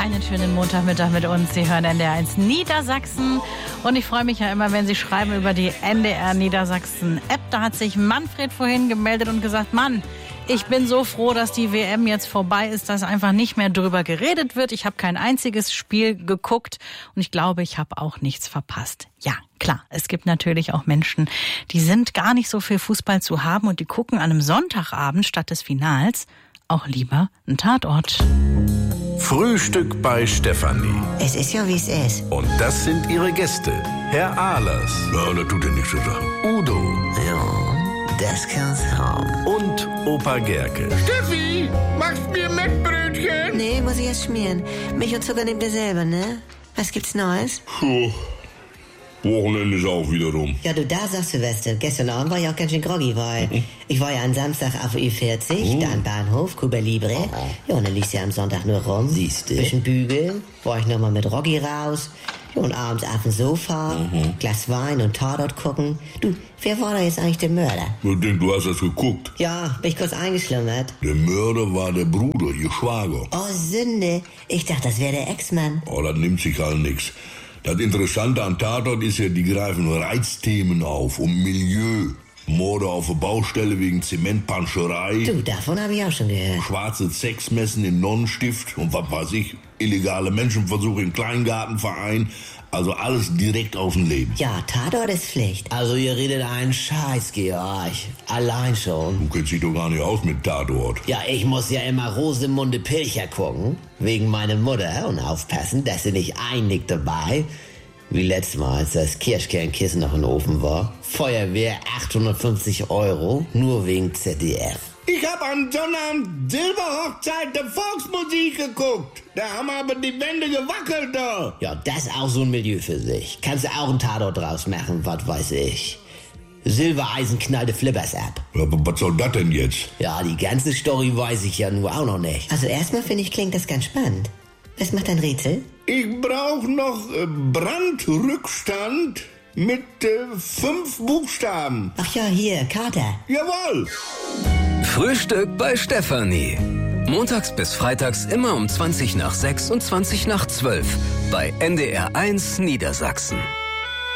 Einen schönen Montagmittag mit uns. Sie hören NDR 1 Niedersachsen. Und ich freue mich ja immer, wenn Sie schreiben über die NDR Niedersachsen App. Da hat sich Manfred vorhin gemeldet und gesagt, Mann, ich bin so froh, dass die WM jetzt vorbei ist, dass einfach nicht mehr drüber geredet wird. Ich habe kein einziges Spiel geguckt und ich glaube, ich habe auch nichts verpasst. Ja, klar, es gibt natürlich auch Menschen, die sind gar nicht so viel Fußball zu haben und die gucken an einem Sonntagabend statt des Finals auch lieber einen Tatort. Frühstück bei Stefanie. Es ist ja, wie es ist. Und das sind ihre Gäste. Herr Ahlers. Ja, das tut ja nichts zu sagen. Udo. Ja, das kann's haben. Und Opa Gerke. Steffi, machst mir Mettbrötchen? Nee, muss ich erst schmieren. Milch und Zucker nehmt ihr selber, ne? Was gibt's Neues? Puh. Wochenende ist auch wieder rum. Ja, du, da sagst du, Weste. Gestern Abend war ich auch ganz schön groggy, weil ich war ja am Samstag auf Ü40, da am Bahnhof, Cuba Libre. Ja, und dann liegst du ja am Sonntag nur rum. Siehste. Bisschen bügeln, war ich nochmal mit Roggi raus. Ja, und abends auf dem Sofa, Glas Wein und Tatort gucken. Du, wer war da jetzt eigentlich der Mörder? Ich denke, du hast das geguckt. Ja, bin ich kurz eingeschlummert. Der Mörder war der Bruder, ihr Schwager. Oh, Sünde. Ich dachte, das wäre der Ex-Mann. Oh, das nimmt sich halt nix. Das Interessante an Tatort ist ja, die greifen Reizthemen auf, Milieu. Morde auf der Baustelle wegen Zementpanscherei. Du, davon habe ich auch schon gehört. Schwarze Sexmessen im Nonnenstift und was weiß ich, illegale Menschenversuche im Kleingartenverein. Also alles direkt aus dem Leben. Ja, Tatort ist Pflicht. Also ihr redet einen Scheiß, Georg. Allein schon. Du kennst dich doch gar nicht aus mit Tatort. Ja, ich muss ja immer Rosemunde Pilcher gucken. Wegen meiner Mutter und aufpassen, dass sie nicht einnickt dabei. Wie letztes Mal, als das Kirschkernkissen noch in den Ofen war. Feuerwehr 850 €, nur wegen ZDF. Ich hab am Sonnabend Silberhochzeit der Volksmusik geguckt. Da haben aber die Wände gewackelt da. Ja, das ist auch so ein Milieu für sich. Kannst du auch einen Tatort draus machen, was weiß ich. Silbereisen knallte Flippers ab. Ja, aber was soll das denn jetzt? Ja, die ganze Story weiß ich ja nur auch noch nicht. Also erstmal finde ich, klingt das ganz spannend. Was macht dein Rätsel? Ich brauch noch Brandrückstand mit 5 Buchstaben. Ach ja, hier, Kater. Jawohl. Frühstück bei Stefanie. Montags bis freitags immer um 20 nach 6 und 20 nach 12 bei NDR 1 Niedersachsen.